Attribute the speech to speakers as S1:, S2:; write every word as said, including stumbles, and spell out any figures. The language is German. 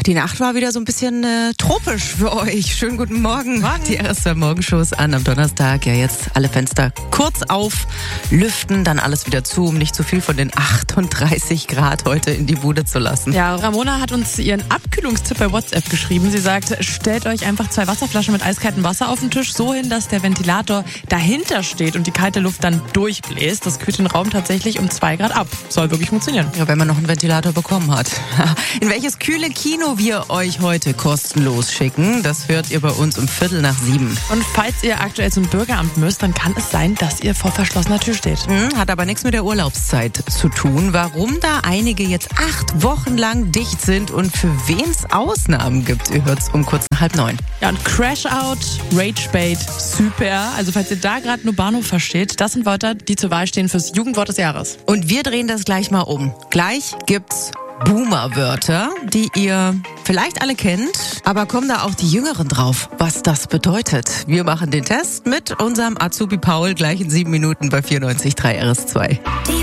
S1: Die Nacht war wieder so ein bisschen äh, tropisch für euch. Schönen guten Morgen.
S2: Morgen.
S1: Die R S zwei Morgenshows an am Donnerstag. Ja, jetzt alle Fenster kurz auf, lüften, dann alles wieder zu, um nicht zu viel von den achtunddreißig Grad heute in die Bude zu lassen.
S2: Ja, Ramona hat uns ihren Abkühlungstipp bei WhatsApp geschrieben. Sie sagt, stellt euch einfach zwei Wasserflaschen mit eiskaltem Wasser auf den Tisch, so hin, dass der Ventilator dahinter steht und die kalte Luft dann durchbläst. Das kühlt den Raum tatsächlich um zwei Grad ab. Soll wirklich funktionieren.
S1: Ja, wenn man noch einen Ventilator bekommen hat. In welches kühle Kino wir euch heute kostenlos schicken, das hört ihr bei uns um Viertel nach sieben.
S2: Und falls ihr aktuell zum Bürgeramt müsst, dann kann es sein, dass ihr vor verschlossener Tür steht.
S1: Hm, hat aber nichts mit der Urlaubszeit zu tun. Warum da einige jetzt acht Wochen lang dicht sind und für wen es Ausnahmen gibt, ihr hört's um kurz nach halb neun.
S2: Ja, und Crash-Out, Rage-Bait, Super. Also falls ihr da gerade nur Bahnhof versteht, das sind Wörter, die zur Wahl stehen fürs Jugendwort des Jahres.
S1: Und wir drehen das gleich mal um. Gleich gibt's Boomer-Wörter, die ihr vielleicht alle kennt, aber kommen da auch die Jüngeren drauf, was das bedeutet. Wir machen den Test mit unserem Azubi Paul gleich in sieben Minuten bei vierundneunzig Komma drei R S zwei.